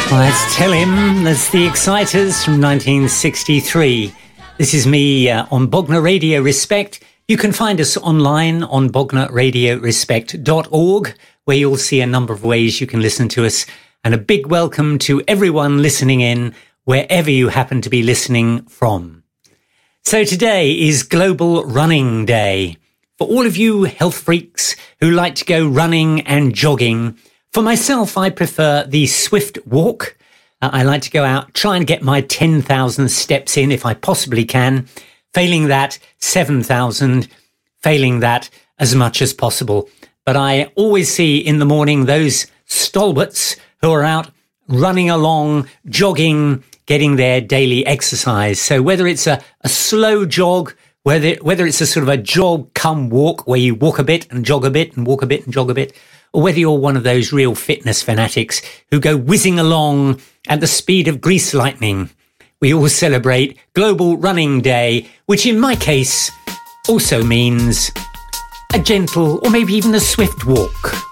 Let's tell him that's the Exciters from 1963. This is me on Bognor Radio Respect. You can find us online on bognorradiorespect.org, where you'll see a number of ways you can listen to us. And a big welcome to everyone listening in, wherever you happen to be listening from. So today is Global Running Day. For all of you health freaks who like to go running and jogging, for myself, I prefer the swift walk. I like to go out, try and get my 10,000 steps in if I possibly can. Failing that, 7,000. Failing that, as much as possible. But I always see in the morning those stalwarts who are out running along, jogging, getting their daily exercise. So whether it's a slow jog, whether it's a sort of a jog come walk where you walk a bit and jog a bit and walk a bit and jog a bit, or whether you're one of those real fitness fanatics who go whizzing along at the speed of grease lightning, we all celebrate Global Running Day, which in my case also means a gentle or maybe even a swift walk.